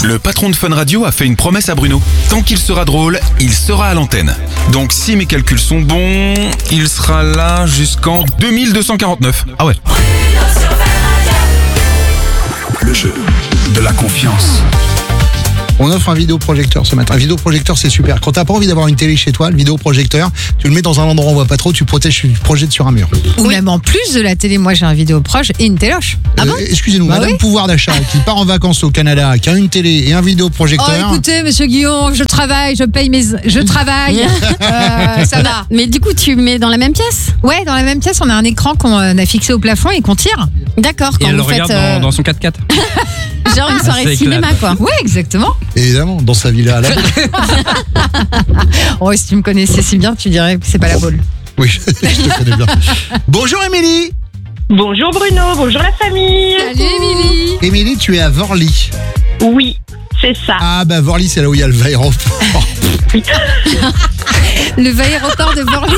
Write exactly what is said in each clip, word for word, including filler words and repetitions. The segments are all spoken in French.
Le patron de Fun Radio a fait une promesse à Bruno. Tant qu'il sera drôle, il sera à l'antenne. Donc si mes calculs sont bons, il sera là jusqu'en deux mille deux cent quarante-neuf. Ah ouais. Le jeu de la confiance. On offre un vidéoprojecteur ce matin. Un vidéoprojecteur, c'est super. Quand t'as pas envie d'avoir une télé chez toi, le vidéoprojecteur, tu le mets dans un endroit où on voit pas trop, tu protèges, tu le projettes sur un mur. Ou oui. Même en plus de la télé, moi j'ai un vidéoproche et une téloche. Ah euh, bon Excusez-nous, bah madame oui. Pouvoir d'achat qui part en vacances au Canada, qui a une télé et un vidéoprojecteur. Oh écoutez, monsieur Guillaume, je travaille, je paye mes... Je travaille, euh, ça va. Mais du coup, tu mets dans la même pièce ? Ouais, dans la même pièce, on a un écran qu'on a fixé au plafond et qu'on tire. D'accord, quand et elle vous le regarde faites, euh... dans, dans son quatre quatre. Genre une soirée de cinéma, quoi. Ouais, exactement. Évidemment, dans sa villa à la boule. Oh, si tu me connaissais si bien, tu dirais que c'est pas la boule. Oui, je te connais bien. Bonjour Émilie. Bonjour Bruno, bonjour la famille. Salut Émilie. Émilie, tu es à Vorly. Oui, c'est ça. Ah bah Vorly, c'est là où il y a le aéroport. Le aéroport de Vorly.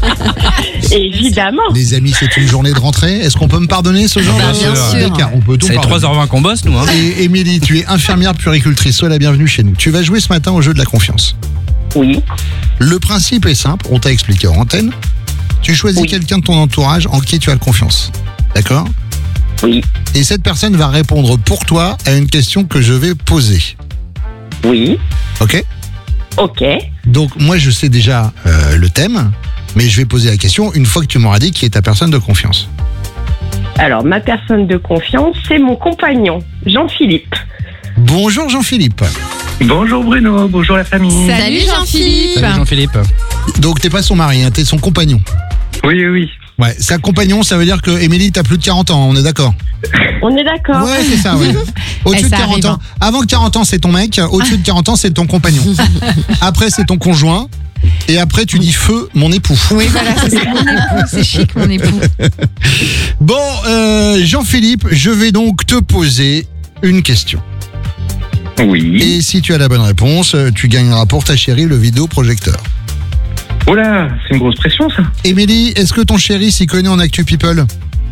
Évidemment. Les amis, c'est une journée de rentrée. Est-ce qu'on peut me pardonner ce genre bah, de bien sûr. d'écart ? On peut tout C'est pardonner. trois heures vingt qu'on bosse, nous. Hein. Et Émilie, tu es infirmière puéricultrice. Sois la bienvenue chez nous. Tu vas jouer ce matin au jeu de la confiance. Oui. Le principe est simple. On t'a expliqué en antenne. Tu choisis Oui. quelqu'un de ton entourage en qui tu as confiance. D'accord ? Oui. Et cette personne va répondre pour toi à une question que je vais poser. Oui. Ok ? Ok. Donc moi je sais déjà euh, le thème, mais je vais poser la question une fois que tu m'auras dit qui est ta personne de confiance. Alors, ma personne de confiance, c'est mon compagnon, Jean-Philippe. Bonjour Jean-Philippe. Bonjour Bruno, bonjour la famille. Salut Jean-Philippe. Salut Jean-Philippe. Donc t'es pas son mari, hein, t'es son compagnon. Oui, oui, oui. Ouais, sa compagnon, ça veut dire que Émilie, t'as plus de quarante ans, on est d'accord ? On est d'accord. Ouais, c'est ça, ouais. Au-dessus Eh, de ça quarante arrive, ans. Avant que quarante ans, c'est ton mec. Au-dessus de quarante ans, c'est ton compagnon. Après, c'est ton conjoint. Et après, tu dis feu, mon époux. Oui, voilà, c'est ça, mon époux. C'est chic, mon époux. Bon, euh, Jean-Philippe, je vais donc te poser une question. Oui. Et si tu as la bonne réponse, tu gagneras pour ta chérie le vidéoprojecteur. Oh là, c'est une grosse pression ça. Émilie, est-ce que ton chéri s'y connaît en Actu People ?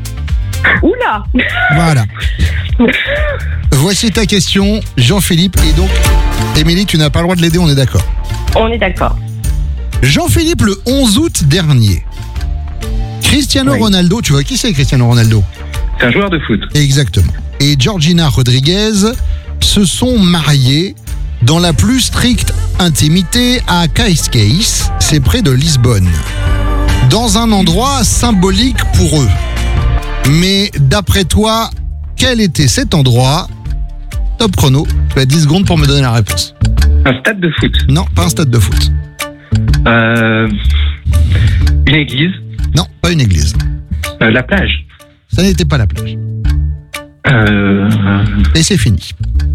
Oula. Voilà. Voici ta question, Jean-Philippe. Et donc, Émilie, tu n'as pas le droit de l'aider, on est d'accord ? On est d'accord. Jean-Philippe, le onze août dernier, Cristiano Oui. Ronaldo, tu vois qui c'est Cristiano Ronaldo ? C'est un joueur de foot. Exactement. Et Georgina Rodriguez se sont mariés dans la plus stricte intimité à Cascais, c'est près de Lisbonne, dans un endroit symbolique pour eux. Mais d'après toi, quel était cet endroit ? Top chrono, tu as dix secondes pour me donner la réponse. Un stade de foot. Non, pas un stade de foot. Euh, une église. Non, pas une église. Euh, la plage. Ça n'était pas la plage. Euh, Et c'est fini.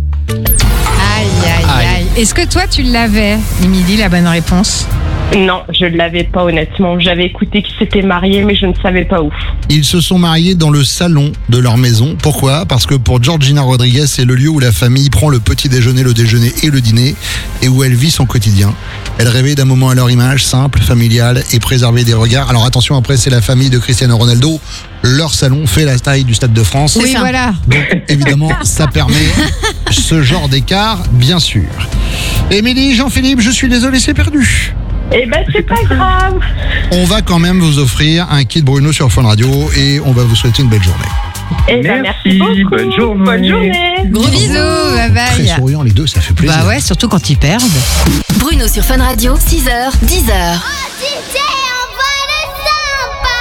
Aïe, aïe, Aïe. aïe. Est-ce que toi, tu l'avais, Émilie, la bonne réponse ? Non, je ne l'avais pas honnêtement. J'avais écouté qu'ils s'étaient mariés, mais je ne savais pas où. Ils se sont mariés dans le salon de leur maison. Pourquoi ? Parce que pour Georgina Rodriguez, c'est le lieu où la famille prend le petit déjeuner, le déjeuner et le dîner, et où elle vit son quotidien. Elle rêvait d'un moment à leur image, simple, familial et préservé des regards. Alors attention, après c'est la famille de Cristiano Ronaldo. Leur salon fait la taille du Stade de France. Oui, ça. voilà. Donc évidemment, ça permet ce genre d'écart, bien sûr. Émilie, Jean-Philippe, je suis désolé, c'est perdu. Eh ben, c'est pas grave. On va quand même vous offrir un kit Bruno sur Fun Radio et on va vous souhaiter une belle journée. Eh ben, Merci, merci beaucoup. bonne journée. Bonne journée. Gros bisous, bye Très bye. souriants les deux, ça fait plaisir. Bah ouais, surtout quand ils perdent. Bruno sur Fun Radio, six heures, dix heures.